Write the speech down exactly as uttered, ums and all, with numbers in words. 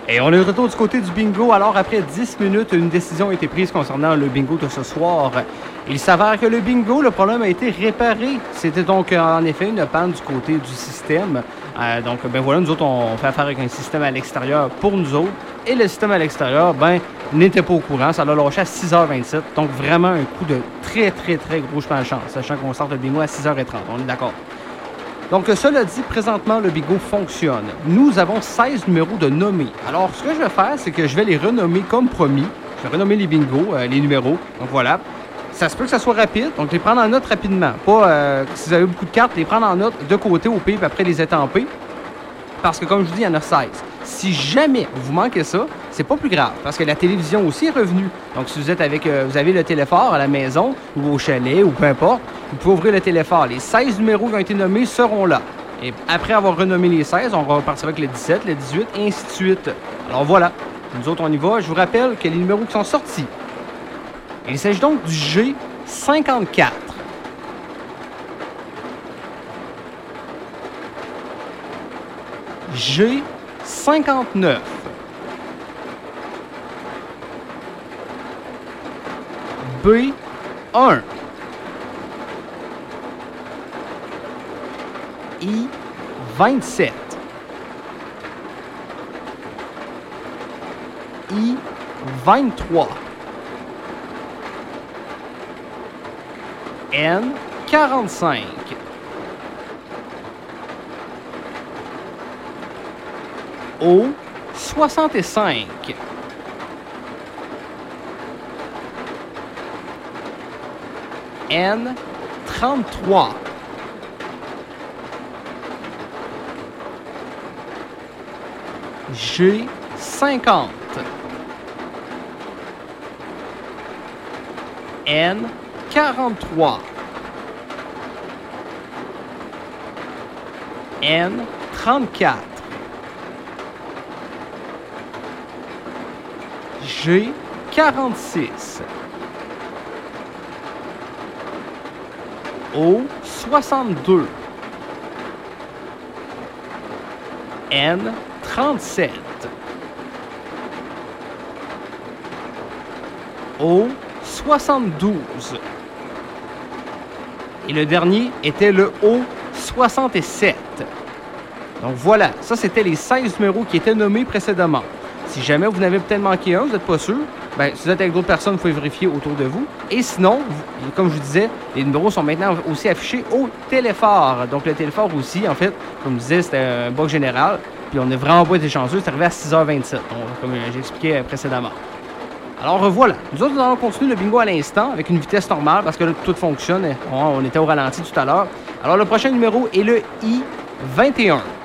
Et on est de retour du côté du bingo. Alors, après dix minutes, une décision a été prise concernant le bingo de ce soir. Il s'avère que le bingo, le problème a été réparé. C'était donc en effet une panne du côté du système. Euh, donc, ben voilà, nous autres, on fait affaire avec un système à l'extérieur pour nous autres. Et le système à l'extérieur, ben, n'était pas au courant. Ça l'a lâché à six heures vingt-sept. Donc, vraiment un coup de très, très, très gros chemin de chance, sachant qu'on sort le bingo à six heures trente. On est d'accord. Donc, cela dit, présentement, le bingo fonctionne. Nous avons seize numéros de nommés. Alors, ce que je vais faire, c'est que je vais les renommer comme promis. Je vais renommer les bingos, euh, les numéros. Donc, voilà. Ça se peut que ça soit rapide, donc les prendre en note rapidement. Pas, euh, si vous avez beaucoup de cartes, les prendre en note de côté au pire, puis après les étamper. Parce que, comme je vous dis, il y en a seize. Si jamais vous manquez ça, c'est pas plus grave, parce que la télévision aussi est revenue. Donc, si vous êtes avec, euh, vous avez le téléphone à la maison, ou au chalet, ou peu importe, vous pouvez ouvrir le téléphone. Les seize numéros qui ont été nommés seront là. Et après avoir renommé les seize, on repartira avec le dix-sept, le dix-huit, et ainsi de suite. Alors voilà, nous autres, on y va. Je vous rappelle que les numéros qui sont sortis. Il s'agit donc du G cinquante-quatre. G cinquante-neuf. B un. I vingt-sept. I vingt-trois. N quarante-cinq. O soixante-cinq. N trente-trois. G cinquante. N quarante-trois. N trente-quatre. G quarante-six. O soixante-deux. N trente-sept. O soixante-douze. Et le dernier était le O soixante-sept. Donc voilà, ça c'était les seize numéros qui étaient nommés précédemment. Si jamais vous n'avez peut-être manqué un, vous n'êtes pas sûr, bien, si vous êtes avec d'autres personnes, vous pouvez vérifier autour de vous. Et sinon, vous, comme je vous disais, les numéros sont maintenant aussi affichés au téléphare. Donc le téléphore aussi, en fait, comme je disais, c'était un bug général. Puis on n'a vraiment pas été chanceux, c'est arrivé à six heures vingt-sept, donc, comme j'expliquais précédemment. Alors voilà, nous autres, nous allons continuer le bingo à l'instant avec une vitesse normale parce que là, tout fonctionne. On, on était au ralenti tout à l'heure. Alors le prochain numéro est le I vingt et un.